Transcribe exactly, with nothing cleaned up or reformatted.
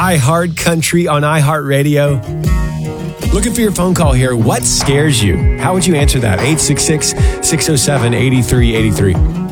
iHeart Country on iHeartRadio. Looking for your phone call here. What scares you? How would you answer that? eight six six, six oh seven, eight three eight three.